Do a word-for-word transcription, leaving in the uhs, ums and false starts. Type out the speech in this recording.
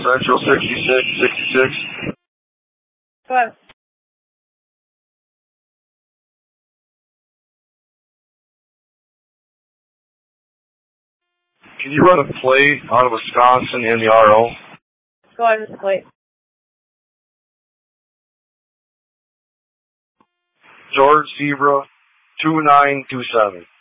Central sixty-six sixty-six. Go ahead. Can you run a plate out of Wisconsin in the R O? Go ahead with the plate. George Zebra two nine two seven.